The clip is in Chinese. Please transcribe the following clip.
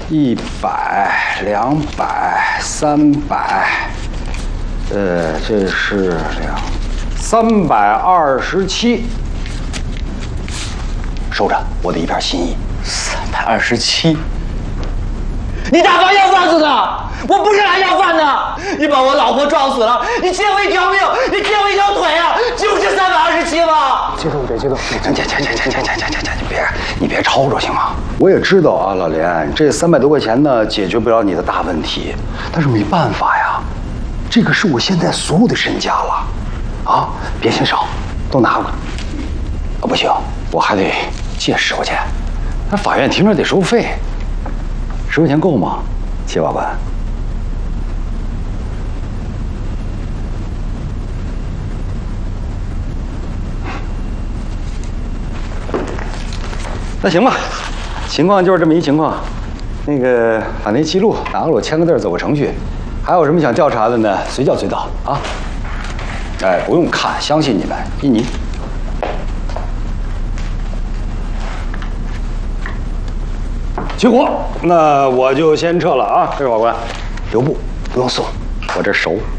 100、200、300，这是327，收着，我的一片心意。 327，你打算要饭似的？我不是来要饭的！你把我老婆撞死了，你欠我一条命，你欠我一条腿啊！就是327吗？ 激动别激动，你别吵着行吗？我也知道啊，老连，这300多块钱呢，解决不了你的大问题，但是没办法呀，这个是我现在所有的身家了，啊，别嫌少，都拿过来。啊，不行，我还得借10块钱，那法院听着得收费，10块钱够吗，谢法官？那行吧，情况就是这么一情况。那个把那记录拿过来，我签个字，走个程序。还有什么想调查的呢？随叫随到啊！哎，不用看，相信你们，依你。结果，那我就先撤了啊，这位法官，留步，不用送，我这熟。